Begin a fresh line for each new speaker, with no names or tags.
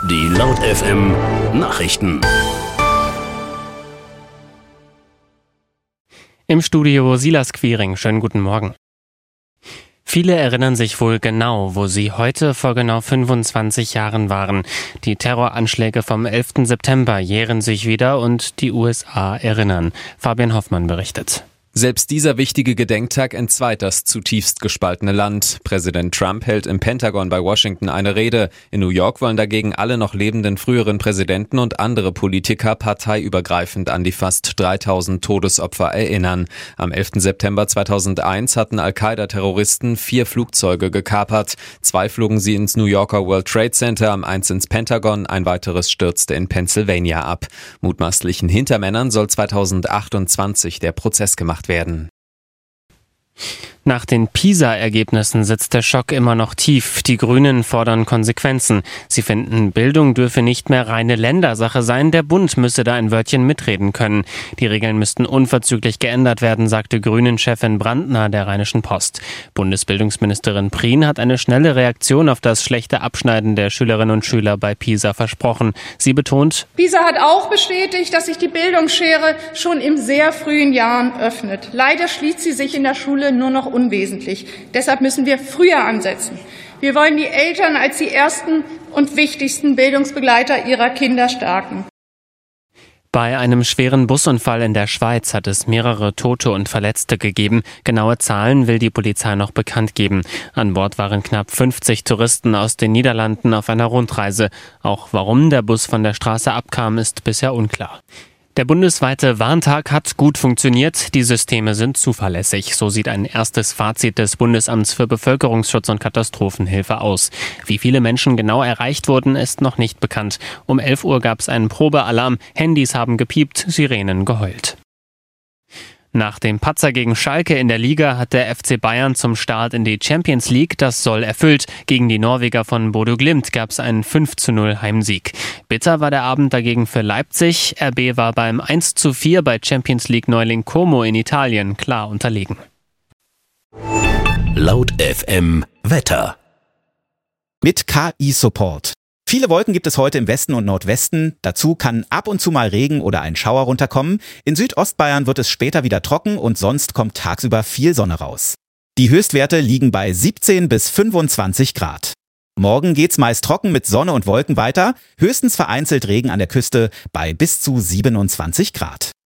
Die Laut FM Nachrichten.
Im Studio Silas Quiring. Schönen guten Morgen. Viele erinnern sich wohl genau, wo sie heute vor genau 25 Jahren waren. Die Terroranschläge vom 11. September jähren sich wieder und die USA erinnern. Fabian Hoffmann berichtet.
Selbst dieser wichtige Gedenktag entzweit das zutiefst gespaltene Land. Präsident Trump hält im Pentagon bei Washington eine Rede. In New York wollen dagegen alle noch lebenden früheren Präsidenten und andere Politiker parteiübergreifend an die fast 3000 Todesopfer erinnern. Am 11. September 2001 hatten Al-Qaida-Terroristen 4 Flugzeuge gekapert. 2 flogen sie ins New Yorker World Trade Center, 1 ins Pentagon, ein weiteres stürzte in Pennsylvania ab. Mutmaßlichen Hintermännern soll 2028 der Prozess gemacht werden.
Nach den PISA-Ergebnissen sitzt der Schock immer noch tief. Die Grünen fordern Konsequenzen. Sie finden, Bildung dürfe nicht mehr reine Ländersache sein. Der Bund müsse da ein Wörtchen mitreden können. Die Regeln müssten unverzüglich geändert werden, sagte Grünen-Chefin Brandner der Rheinischen Post. Bundesbildungsministerin Prien hat eine schnelle Reaktion auf das schlechte Abschneiden der Schülerinnen und Schüler bei PISA versprochen. Sie betont:
PISA hat auch bestätigt, dass sich die Bildungsschere schon in sehr frühen Jahren öffnet. Leider schließt sie sich in der Schule nur noch unwesentlich. Deshalb müssen wir früher ansetzen. Wir wollen die Eltern als die ersten und wichtigsten Bildungsbegleiter ihrer Kinder stärken.
Bei einem schweren Busunfall in der Schweiz hat es mehrere Tote und Verletzte gegeben. Genaue Zahlen will die Polizei noch bekannt geben. An Bord waren knapp 50 Touristen aus den Niederlanden auf einer Rundreise. Auch warum der Bus von der Straße abkam, ist bisher unklar. Der bundesweite Warntag hat gut funktioniert. Die Systeme sind zuverlässig. So sieht ein erstes Fazit des Bundesamts für Bevölkerungsschutz und Katastrophenhilfe aus. Wie viele Menschen genau erreicht wurden, ist noch nicht bekannt. Um 11 Uhr gab es einen Probealarm. Handys haben gepiept, Sirenen geheult. Nach dem Patzer gegen Schalke in der Liga hat der FC Bayern zum Start in die Champions League das Soll erfüllt. Gegen die Norweger von Bodo Glimt gab es einen 5:0 Heimsieg. Bitter war der Abend dagegen für Leipzig. RB war beim 1:4 bei Champions League Neuling Como in Italien klar unterlegen.
Laut FM Wetter.
Mit KI-Support. Viele Wolken gibt es heute im Westen und Nordwesten. Dazu kann ab und zu mal Regen oder ein Schauer runterkommen. In Südostbayern wird es später wieder trocken und sonst kommt tagsüber viel Sonne raus. Die Höchstwerte liegen bei 17 bis 25 Grad. Morgen geht's meist trocken mit Sonne und Wolken weiter. Höchstens vereinzelt Regen an der Küste bei bis zu 27 Grad.